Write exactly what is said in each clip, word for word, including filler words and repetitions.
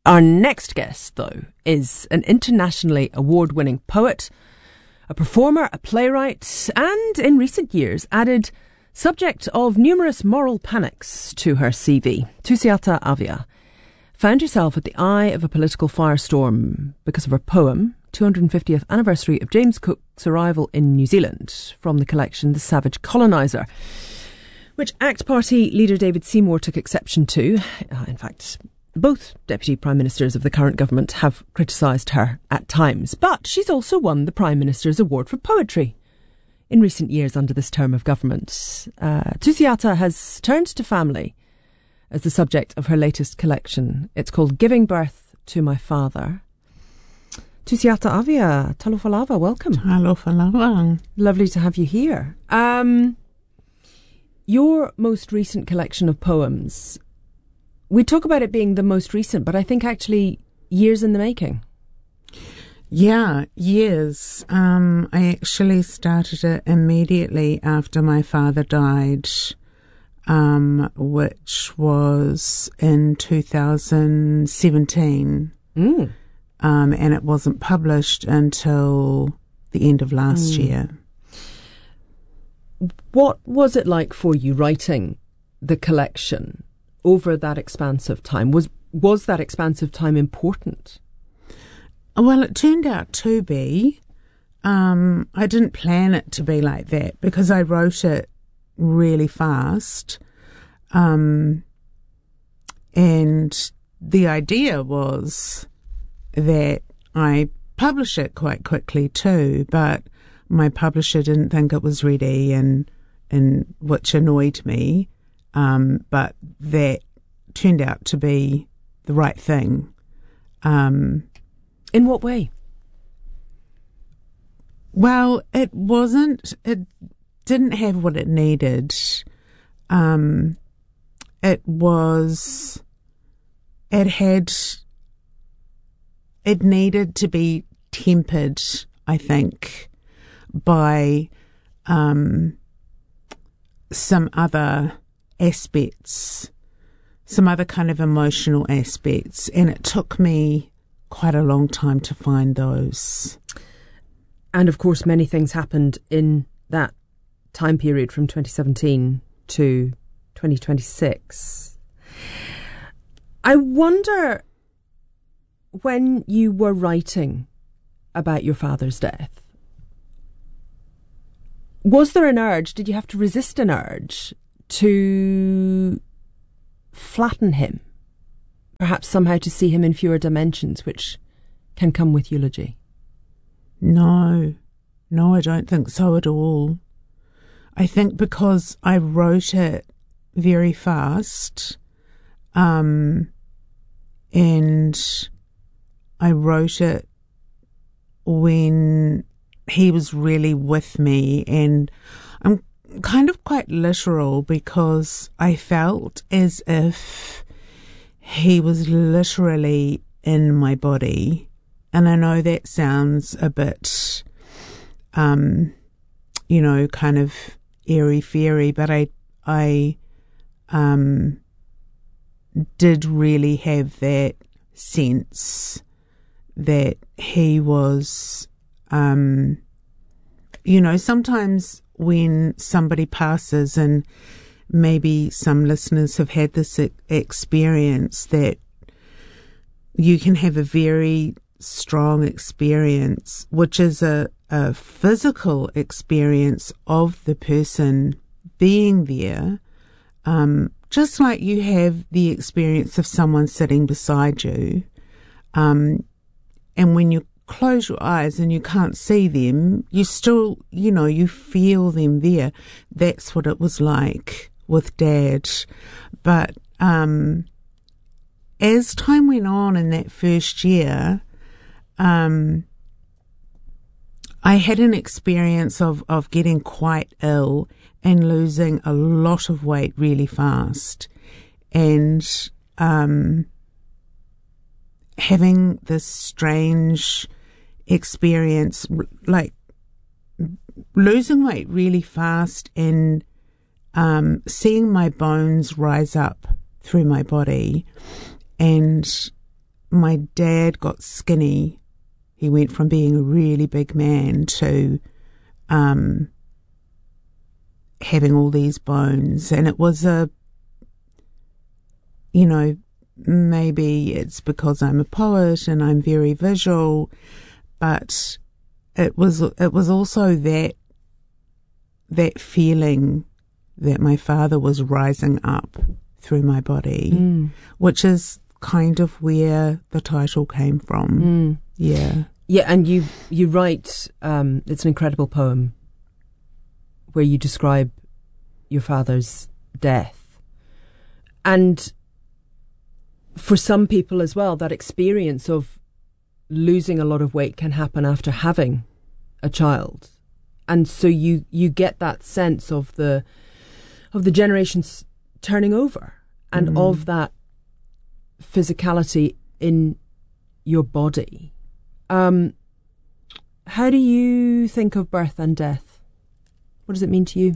Our next guest, though, is an internationally award-winning poet, a performer, a playwright, and in recent years added subject of numerous moral panics to her C V. Tusiata Avia found herself at the eye of a political firestorm because of her poem, two hundred fiftieth anniversary of James Cook's arrival in New Zealand, from the collection The Savage Coloniser, which ACT Party leader David Seymour took exception to. Uh, in fact, both Deputy Prime Ministers of the current government have criticised her at times, but she's also won the Prime Minister's Award for Poetry in recent years under this term of government. Uh, Tusiata has turned to family as the subject of her latest collection. It's called Giving Birth to My Father. Tusiata Avia, Talofalava, welcome. Talofalava. Lovely to have you here. Um, your most recent collection of poems, we talk about it being the most recent, but I think actually years in the making. Yeah, years. Um, I actually started it immediately after my father died, um, which was in two thousand seventeen. Mm. Um, and it wasn't published until the end of last mm. year. What was it like for you writing the collection over that expanse of time? Was was that expanse of time important? Well, it turned out to be. Um, I didn't plan it to be like that because I wrote it really fast. Um, and the idea was that I publish it quite quickly too, but my publisher didn't think it was ready, and and which annoyed me. Um, but that turned out to be the right thing. Um, In what way? Well, it wasn't, it didn't have what it needed. Um, it was, it had, it needed to be tempered, I think, by um, some other aspects, some other kind of emotional aspects. And it took me quite a long time to find those. And of course, many things happened in that time period from twenty seventeen to twenty twenty-six. I wonder, when you were writing about your father's death, was there an urge, did you have to resist an urge to flatten him? Perhaps somehow to see him in fewer dimensions, which can come with eulogy? No, no, I don't think so at all. I think because I wrote it very fast, um, and I wrote it when he was really with me, and I'm kind of quite literal because I felt as if he was literally in my body. And I know that sounds a bit, um, you know, kind of airy-fairy, but I, I, um, did really have that sense that he was, um, you know, sometimes when somebody passes, and maybe some listeners have had this experience, that you can have a very strong experience, which is a, a physical experience of the person being there, um, just like you have the experience of someone sitting beside you. Um, and when you close your eyes and you can't see them, you still, you know, you feel them there. That's what it was like with Dad. But um, as time went on in that first year, um, I had an experience of, of getting quite ill and losing a lot of weight really fast, and um, having this strange experience, like losing weight really fast and um, seeing my bones rise up through my body, and my dad got skinny. He went from being a really big man to um, having all these bones. And it was a, you know, maybe it's because I'm a poet and I'm very visual, but it was it was also that that feeling that my father was rising up through my body, mm. which is kind of where the title came from. Mm. Yeah. Yeah, and you, you write, um, it's an incredible poem where you describe your father's death. And for some people as well, that experience of losing a lot of weight can happen after having a child. And so you, you get that sense of the of the generations turning over and mm. of that physicality in your body. Um, how do you think of birth and death? What does it mean to you?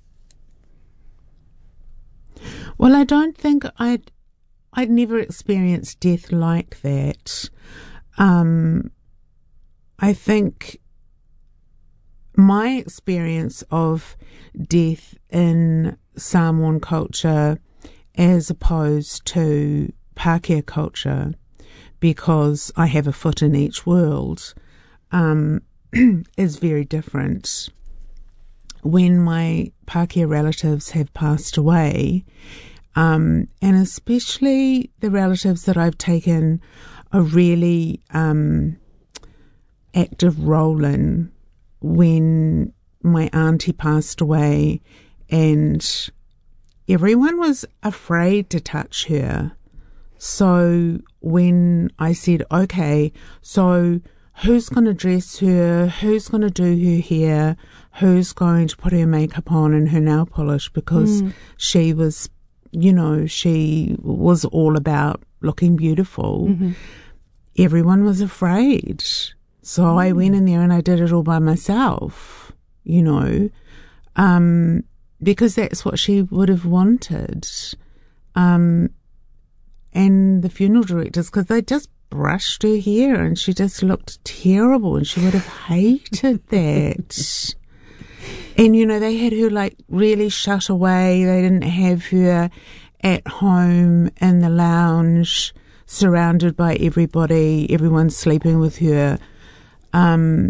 Well, I don't think I'd I'd never experienced death like that. Um, I think my experience of death in Samoan culture as opposed to Pākehā culture, because I have a foot in each world, um, is very different. When my Pākehā relatives have passed away, um, and especially the relatives that I've taken a really um, active role in, when my auntie passed away and everyone was afraid to touch her. So when I said, okay, so who's going to dress her? Who's going to do her hair? Who's going to put her makeup on and her nail polish? Because mm. she was, you know, she was all about looking beautiful. Mm-hmm. Everyone was afraid. So mm. I went in there and I did it all by myself, you know, um, because that's what she would have wanted. Um, and the funeral directors, because they just brushed her hair and she just looked terrible and she would have hated that. And, you know, they had her like really shut away. They didn't have her at home in the lounge surrounded by everybody, everyone sleeping with her. Um,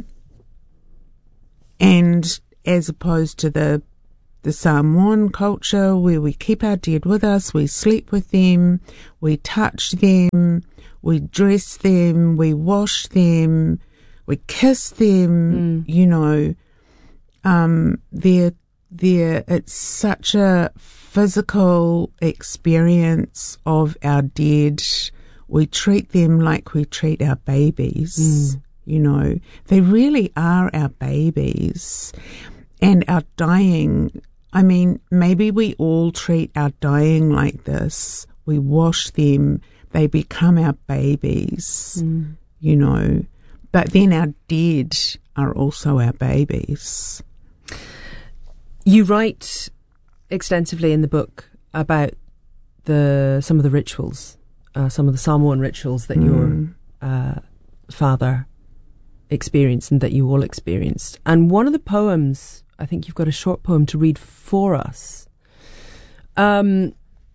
and as opposed to the the Samoan culture where we keep our dead with us, we sleep with them, we touch them, we dress them, we wash them, we kiss them, mm. you know, um, they're, they're, it's such a physical experience of our dead. We treat them like we treat our babies, mm. you know, they really are our babies. And our dying, I mean, maybe we all treat our dying like this. We wash them. They become our babies, mm. you know. But then our dead are also our babies. You write extensively in the book about the some of the rituals, uh, some of the Samoan rituals that mm. your uh, father experienced and that you all experienced. And one of the poems, I think you've got a short poem to read for us, um,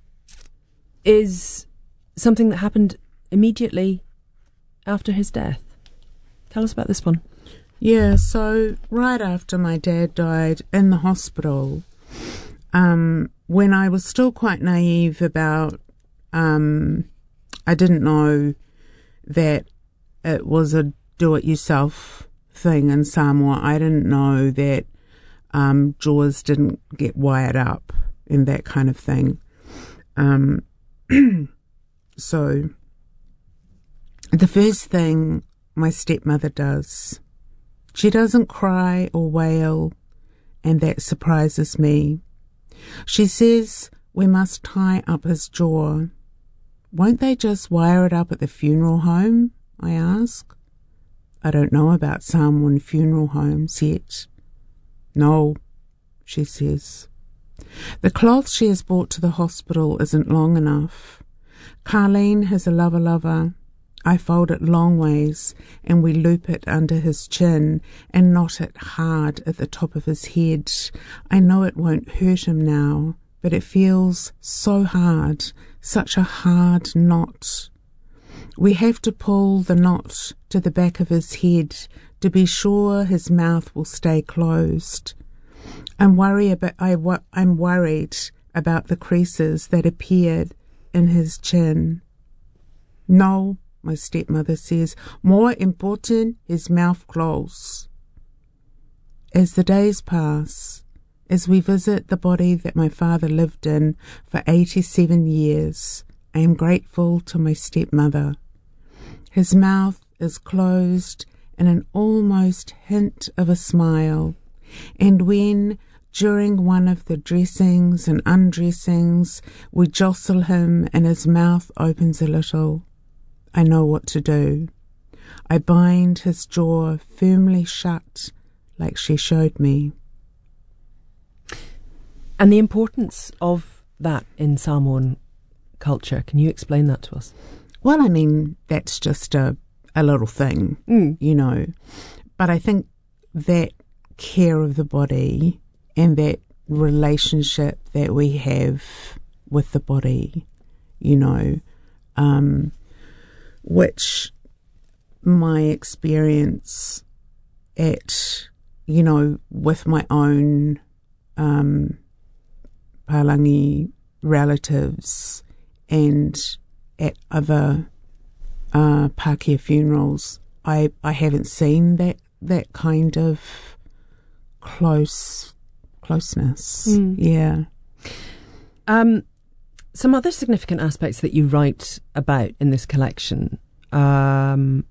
is something that happened immediately after his death. Tell us about this one. Yeah, so right after my dad died in the hospital, um, when I was still quite naive about, um, I didn't know that it was a do-it-yourself thing in Samoa. I didn't know that Um, jaws didn't get wired up and that kind of thing. Um, so the first thing my stepmother does, she doesn't cry or wail, and that surprises me. She says we must tie up his jaw. Won't they just wire it up at the funeral home? I ask. I don't know about Samoan funeral homes yet. No, she says. The cloth she has brought to the hospital isn't long enough. Carleen has a lover lover. I fold it long ways and we loop it under his chin and knot it hard at the top of his head. I know it won't hurt him now, but it feels so hard, such a hard knot. We have to pull the knot to the back of his head to be sure his mouth will stay closed. I'm worried about, I, I'm worried about the creases that appeared in his chin. No, my stepmother says, more important, his mouth closed. As the days pass, as we visit the body that my father lived in for eighty-seven years, I am grateful to my stepmother. His mouth is closed in an almost hint of a smile, and when, during one of the dressings and undressings, we jostle him and his mouth opens a little, I know what to do. I bind his jaw firmly shut, like she showed me. And the importance of that in Samoan culture, can you explain that to us? Well, I mean, that's just a, a little thing, mm. you know. But I think that care of the body and that relationship that we have with the body, you know, um, which my experience at, you know, with my own um, Palangi relatives and at other uh, Pākehā funerals, I, I haven't seen that, that kind of close closeness. Mm. Yeah. Um, some other significant aspects that you write about in this collection, um,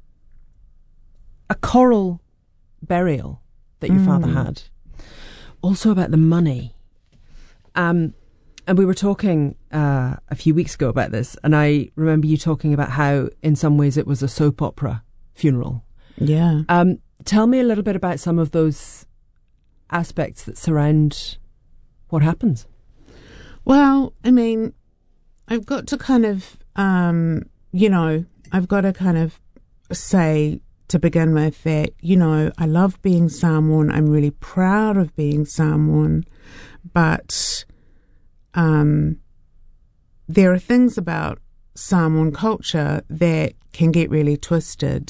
a choral burial that your mm. father had, also about the money. Um, and we were talking uh, a few weeks ago about this, and I remember you talking about how in some ways it was a soap opera funeral. Yeah. Um, tell me a little bit about some of those aspects that surround what happens. Well, I mean, I've got to kind of, um, you know, I've got to kind of say to begin with that, you know, I love being Samoan. I'm really proud of being Samoan. But um, there are things about Samoan culture that can get really twisted.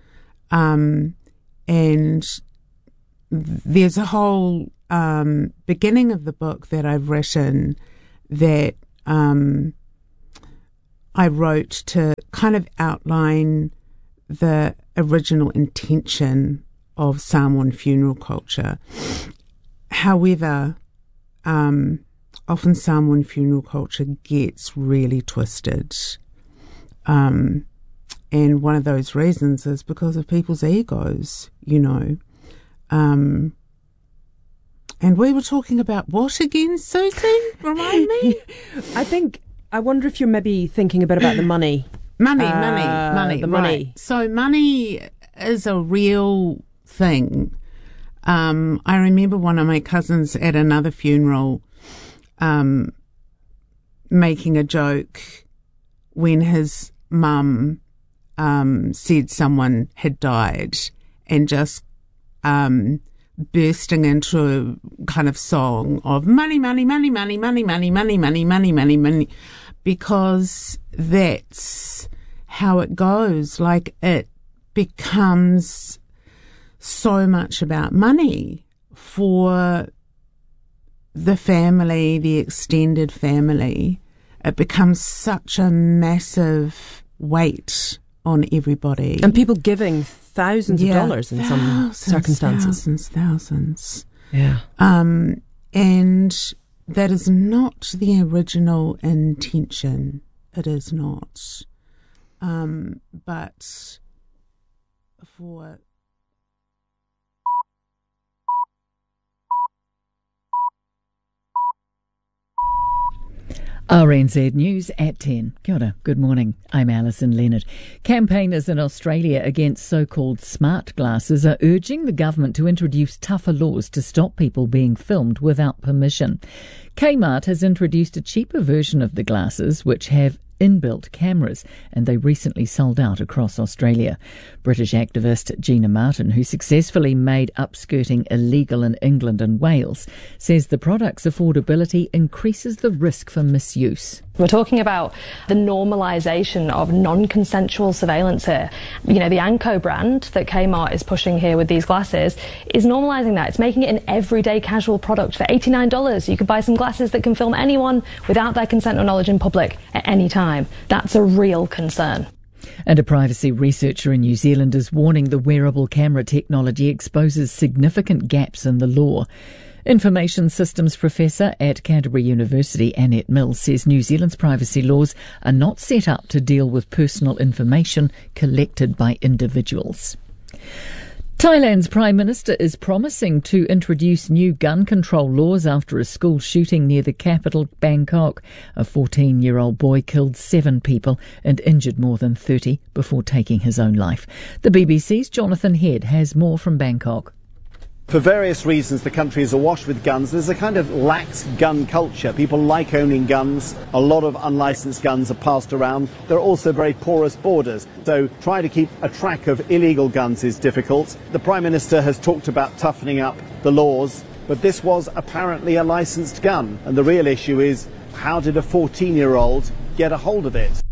Um, and there's a whole um, beginning of the book that I've written that um, I wrote to kind of outline the original intention of Samoan funeral culture. However, um, often Samoan funeral culture gets really twisted. Um, and one of those reasons is because of people's egos, you know. Um, and we were talking about what again, Susie? Remind me? I think, I wonder if you're maybe thinking a bit about the money. Money, uh, money, money, the right. money. So money is a real thing. Um, I remember one of my cousins at another funeral um, making a joke when his mum um, said someone had died and just um, bursting into a kind of song of money, money, money, money, money, money, money, money, money, money, money, because that's how it goes. Like, it becomes so much about money for the family, the extended family. It becomes such a massive weight on everybody. And people giving thousands yeah, of dollars in thousands, some circumstances. Thousands, thousands. Yeah. Um, and that is not the original intention. It is not. Um, but for... R N Z News at ten. Kia ora, good morning. I'm Alison Leonard. Campaigners in Australia against so-called smart glasses are urging the government to introduce tougher laws to stop people being filmed without permission. Kmart has introduced a cheaper version of the glasses, which have inbuilt cameras, and they recently sold out across Australia. British activist Gina Martin, who successfully made upskirting illegal in England and Wales, says the product's affordability increases the risk for misuse. We're talking about the normalisation of non-consensual surveillance here. You know, the Anko brand that Kmart is pushing here with these glasses is normalising that. It's making it an everyday casual product. For eighty-nine dollars, you could buy some glasses that can film anyone without their consent or knowledge in public at any time. That's a real concern. And a privacy researcher in New Zealand is warning the wearable camera technology exposes significant gaps in the law. Information Systems Professor at Canterbury University, Annette Mills, says New Zealand's privacy laws are not set up to deal with personal information collected by individuals. Thailand's Prime Minister is promising to introduce new gun control laws after a school shooting near the capital, Bangkok. A fourteen-year-old boy killed seven people and injured more than thirty before taking his own life. The B B C's Jonathan Head has more from Bangkok. For various reasons, the country is awash with guns. There's a kind of lax gun culture. People like owning guns. A lot of unlicensed guns are passed around. There are also very porous borders. So trying to keep a track of illegal guns is difficult. The Prime Minister has talked about toughening up the laws, but this was apparently a licensed gun. And the real issue is, how did a fourteen-year-old get a hold of it?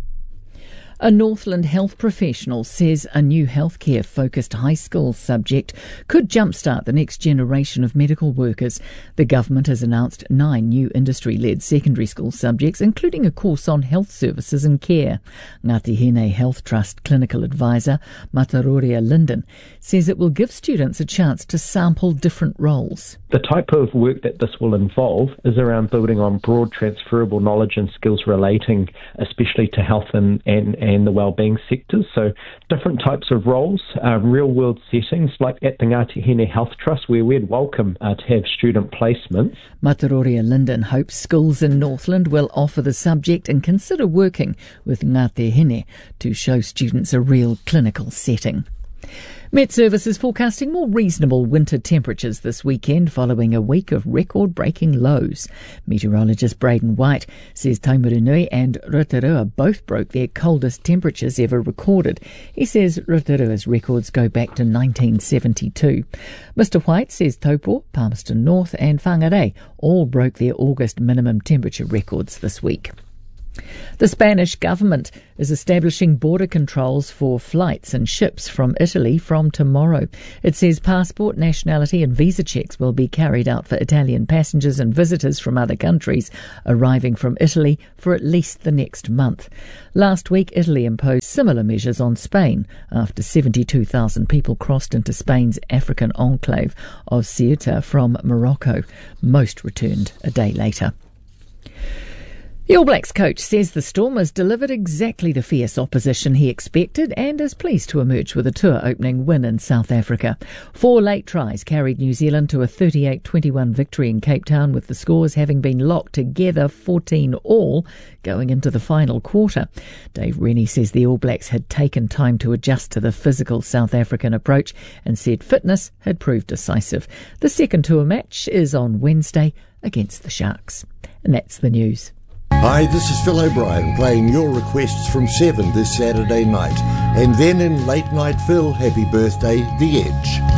A Northland health professional says a new healthcare-focused high school subject could jumpstart the next generation of medical workers. The government has announced nine new industry-led secondary school subjects, including a course on health services and care. Ngāti Hine Health Trust clinical advisor Mataroria Linden says it will give students a chance to sample different roles. The type of work that this will involve is around building on broad transferable knowledge and skills relating especially to health and, and, and the wellbeing sectors. So different types of roles, uh, real-world settings, like at the Ngāti Hine Health Trust, where we'd welcome uh, to have student placements. Mataroria Linden hopes schools in Northland will offer the subject and consider working with Ngāti Hine to show students a real clinical setting. Met Service is forecasting more reasonable winter temperatures this weekend following a week of record-breaking lows. Meteorologist Braden White says Taumarunui and Rotorua both broke their coldest temperatures ever recorded. He says Rotorua's records go back to nineteen seventy-two. Mister White says Taupo, Palmerston North and Whangarei all broke their August minimum temperature records this week. The Spanish government is establishing border controls for flights and ships from Italy from tomorrow. It says passport, nationality and visa checks will be carried out for Italian passengers and visitors from other countries arriving from Italy for at least the next month. Last week, Italy imposed similar measures on Spain after seventy-two thousand people crossed into Spain's African enclave of Ceuta from Morocco. Most returned a day later. The All Blacks coach says the Stormers delivered exactly the fierce opposition he expected and is pleased to emerge with a tour opening win in South Africa. Four late tries carried New Zealand to a thirty-eight twenty-one victory in Cape Town, with the scores having been locked together fourteen all going into the final quarter. Dave Rennie says the All Blacks had taken time to adjust to the physical South African approach and said fitness had proved decisive. The second tour match is on Wednesday against the Sharks. And that's the news. Hi, this is Phil O'Brien playing your requests from seven this Saturday night. And then in Late Night Phil, happy birthday, The Edge.